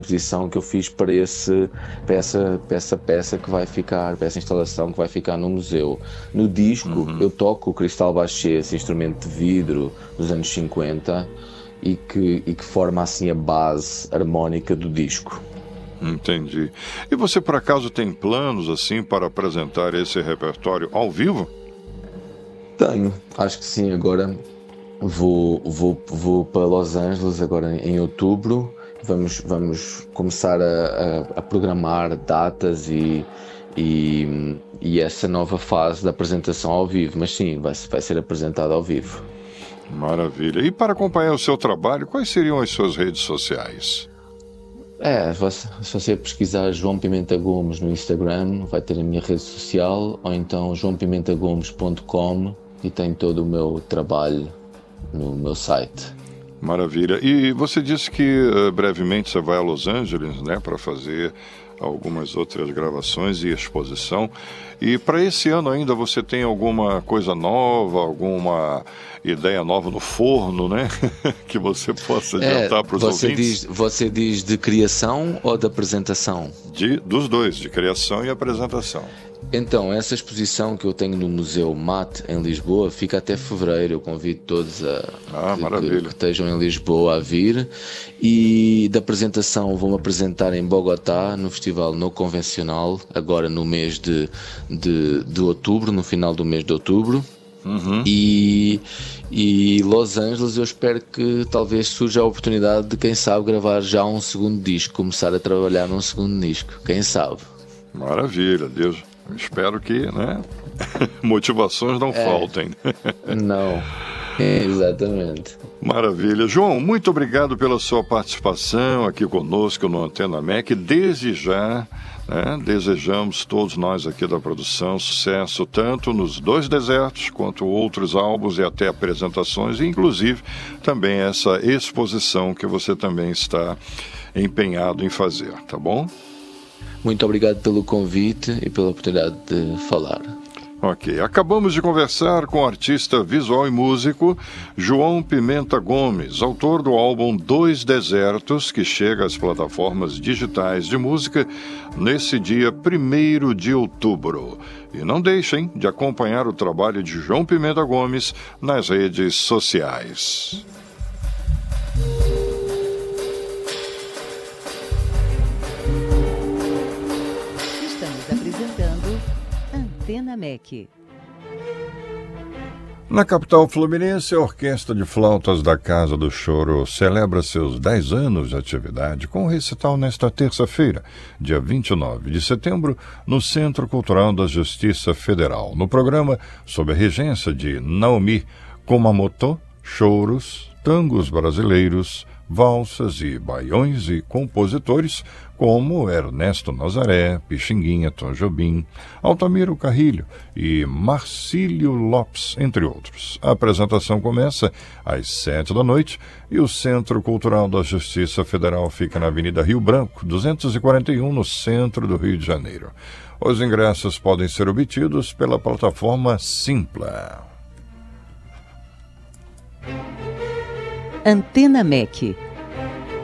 composição que eu fiz para essa peça que vai ficar, para essa instalação que vai ficar no museu. No disco, eu toco o cristal bachê, esse instrumento de vidro dos anos 50, e que forma assim a base harmónica do disco. Entendi. E você, por acaso, tem planos assim para apresentar esse repertório ao vivo? Tenho, acho que sim. Agora vou para Los Angeles agora em outubro. Vamos começar a programar datas e essa nova fase da apresentação ao vivo. Mas sim, vai ser apresentado ao vivo. Maravilha. E para acompanhar o seu trabalho, quais seriam as suas redes sociais? Se você pesquisar João Pimenta Gomes no Instagram, vai ter a minha rede social, ou então joaopimentagomes.com, e tem todo o meu trabalho no meu site. Maravilha. E você disse que brevemente você vai a Los Angeles, né, para fazer algumas outras gravações e exposição. E para esse ano ainda você tem alguma coisa nova, alguma ideia nova no forno, né? Que você possa adiantar para os ouvintes? Você diz de criação ou de apresentação? Dos dois, de criação e apresentação. Então, essa exposição que eu tenho no Museu MAT, em Lisboa, fica até fevereiro. Eu convido todos que estejam em Lisboa a vir. E da apresentação vou-me apresentar em Bogotá, no Festival No Convencional, agora no mês de outubro, no final do mês de outubro. E Los Angeles, eu espero que talvez surja a oportunidade de, quem sabe, gravar já um segundo disco, começar a trabalhar num segundo disco, quem sabe. Maravilha, Deus. Espero que, né, motivações não faltem. Não, exatamente. Maravilha. João, muito obrigado pela sua participação aqui conosco no Antena MEC. Desde já, né, desejamos todos nós aqui da produção sucesso tanto nos Dois Desertos quanto outros álbuns e até apresentações, e inclusive também essa exposição que você também está empenhado em fazer, tá bom? Muito obrigado pelo convite e pela oportunidade de falar. Ok, acabamos de conversar com o artista visual e músico João Pimenta Gomes, autor do álbum Dois Desertos, que chega às plataformas digitais de música nesse dia 1º de outubro. E não deixem de acompanhar o trabalho de João Pimenta Gomes nas redes sociais. Antena MEC. Na capital fluminense, a Orquestra de Flautas da Casa do Choro celebra seus 10 anos de atividade com um recital nesta terça-feira, dia 29 de setembro, no Centro Cultural da Justiça Federal. No programa, sob a regência de Naomi Kumamoto, choros, tangos brasileiros, valsas e baiões e compositores como Ernesto Nazaré, Pixinguinha, Tom Jobim, Altamiro Carrilho e Marcílio Lopes, entre outros. A apresentação começa às 7 da noite e o Centro Cultural da Justiça Federal fica na Avenida Rio Branco, 241, no centro do Rio de Janeiro. Os ingressos podem ser obtidos pela plataforma Simpla. Antena MEC.